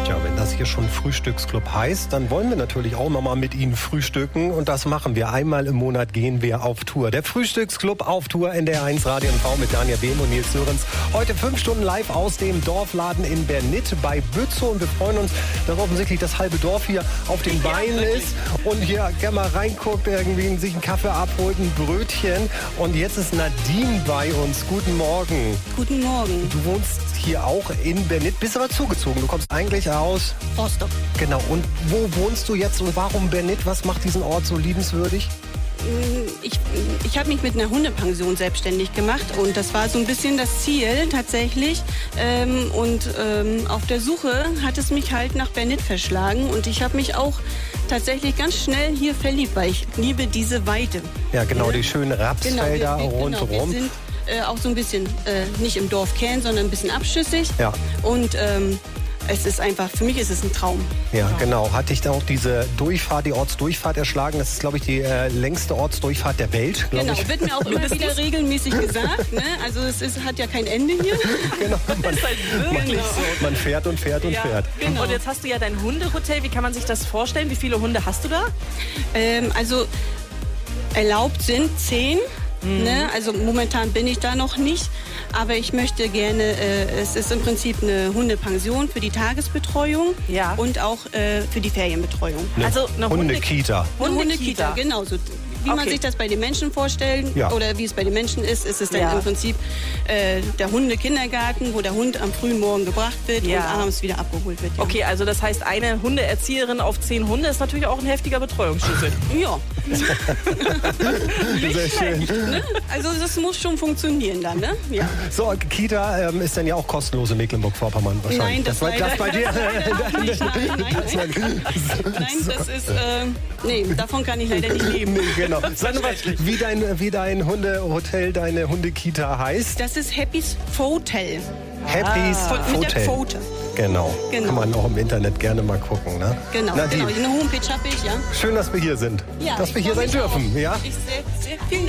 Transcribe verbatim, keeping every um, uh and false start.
Ja, wenn das hier schon Frühstücksclub heißt, dann wollen wir natürlich auch noch mal mit Ihnen frühstücken. Und das machen wir. Einmal im Monat gehen wir auf Tour. Der Frühstücksclub auf Tour in der eins Radio und V mit Daniel Behm und Nils Sörens. Heute fünf Stunden live aus dem Dorfladen in Bernit bei Bützow. Und wir freuen uns, dass offensichtlich das halbe Dorf hier auf den Beinen ist und hier gerne mal reinguckt, irgendwie sich einen Kaffee abholt, ein Brötchen. Und jetzt ist Nadine bei uns. Guten Morgen. Guten Morgen. Du wohnst hier auch in Bernit, bist aber zugezogen. Du kommst eigentlich aus Rostock. Genau. Und wo wohnst du jetzt und warum Bernit? Was macht diesen Ort so liebenswürdig? Ich, ich habe mich mit einer Hundepension selbstständig gemacht und das war so ein bisschen das Ziel tatsächlich. Ähm, und ähm, auf der Suche hat es mich halt nach Bernit verschlagen und ich habe mich auch tatsächlich ganz schnell hier verliebt, weil ich liebe diese Weite. Ja, genau, ja? die schönen Rapsfelder genau, wir, wir, rundherum. Genau, wir sind äh, auch so ein bisschen, äh, nicht im Dorfkern, sondern ein bisschen abschüssig. Ja. Und ähm, es ist einfach, für mich ist es ein Traum. Ja, genau. Hat dich da auch diese Durchfahrt, die Ortsdurchfahrt erschlagen? Das ist, glaube ich, die äh, längste Ortsdurchfahrt der Welt. Genau, ich. wird mir auch immer wieder regelmäßig gesagt. Ne? Also es ist, hat ja kein Ende hier. Genau, man, Das ist halt wirklich man, so. man fährt und fährt und Ja, fährt. Genau. Und jetzt hast du ja dein Hundehotel. Wie kann man sich das vorstellen? Wie viele Hunde hast du da? Ähm, also erlaubt sind zehn. Mhm. Ne? Also momentan bin ich da noch nicht. Aber ich möchte gerne, äh, es ist im Prinzip eine Hundepension für die Tagesbetreuung Ja. und auch äh, für die Ferienbetreuung. Eine Also eine Hundekita. Eine Hundekita. Hundekita, genau so. Wie man Okay. sich das bei den Menschen vorstellt Ja. oder wie es bei den Menschen ist, ist es dann Ja. im Prinzip äh, der Hundekindergarten, wo der Hund am frühen Morgen gebracht wird Ja. und abends wieder abgeholt wird. Ja. Okay, also das heißt, eine Hundeerzieherin auf zehn Hunde ist natürlich auch ein heftiger Betreuungsschlüssel. Ja, Sehr schön. ne? Also das muss schon funktionieren dann, ne? Ja. So, Kita ähm, ist dann ja auch kostenlos in Mecklenburg-Vorpommern wahrscheinlich. Nein, das war leider- das bei dir. leider auch nicht. Nein, nein, Das war- Nein, das ist, äh, nee, davon kann ich leider nicht leben. Nee, genau. Sag mal, wie dein, wie dein Hundehotel, deine Hundekita heißt. Das ist Happy's Pfotel. Happy's Von, mit der Hotel. Pfote. Genau. Genau. Kann man auch im Internet gerne mal gucken. Ne? Genau, Nadine, genau. Eine Homepage habe ich, ja. schön, dass wir hier sind. Ja, dass ich wir hier freu sein mich dürfen. auch. Ja? Ich sehr, sehr, vielen Dank.